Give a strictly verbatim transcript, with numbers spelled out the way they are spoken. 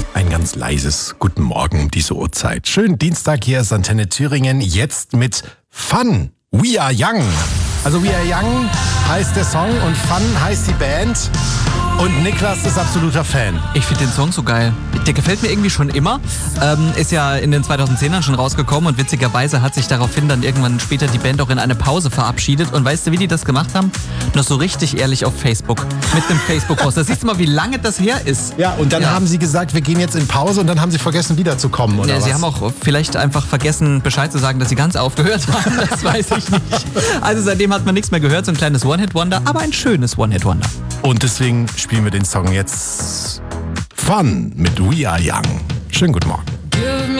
Ein ganz leises Guten Morgen um diese Uhrzeit. Schönen Dienstag, hier ist Antenne Thüringen, jetzt mit Fun, We Are Young. Also We Are Young heißt der Song und Fun heißt die Band. Und Niklas ist absoluter Fan. Ich finde den Song so geil. Der gefällt mir irgendwie schon immer. Ähm, ist ja in den zweitausendzehnern schon rausgekommen und witzigerweise hat sich daraufhin dann irgendwann später die Band auch in eine Pause verabschiedet. Und weißt du, wie die das gemacht haben? Noch so richtig ehrlich auf Facebook. Mit einem Facebook-Post. Da siehst du mal, wie lange das her ist. Ja, und dann ja. haben sie gesagt, wir gehen jetzt in Pause und dann haben sie vergessen, wiederzukommen, oder ja, was? Sie haben auch vielleicht einfach vergessen, Bescheid zu sagen, dass sie ganz aufgehört haben. Das weiß ich nicht. Also seitdem hat man nichts mehr gehört. So ein kleines One-Hit-Wonder, aber ein schönes One-Hit-Wonder. Und deswegen spielen wir den Song jetzt Fun mit We Are Young. Schönen guten Morgen.